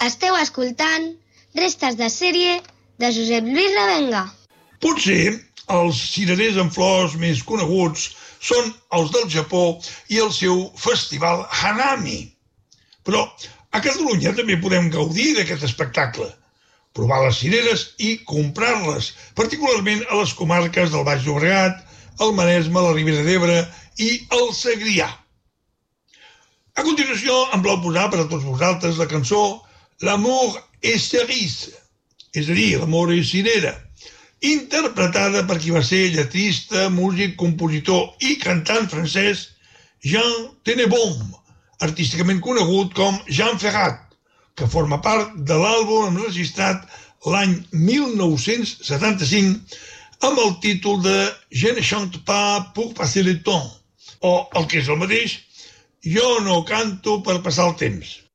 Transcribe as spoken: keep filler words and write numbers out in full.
Esteu escoltant Restes de sèrie de Josep Lluís Revenga. Potser els cirerers amb flors més coneguts són els del Japó i el seu festival Hanami. Però a Catalunya també podem gaudir d'aquest espectacle, provar les cireres i comprar-les, particularment a les comarques del Baix Llobregat, el Maresme, la Ribera d'Ebre i el Segrià. A continuació, em plau posar per a tots vosaltres la cançó L'amour est cerise, és a dir, l'amor és cirera, interpretada per qui va ser lletrista, músic, compositor i cantant francès Jean Tenenbaum, artísticament conegut com Jean Ferrat, que forma part de l'àlbum enregistrat l'any mil nou-cents setanta-cinc amb el títol de Je ne chante pas pour passer le temps, o el que és el mateix, Jo no canto per passar el temps.